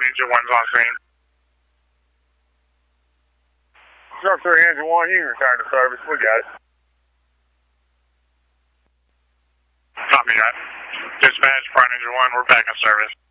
Engine 1's on screen. Truck 3, Engine 1, you can return to service. We got it. Copy that. Dispatch, Front Engine 1, we're back in service.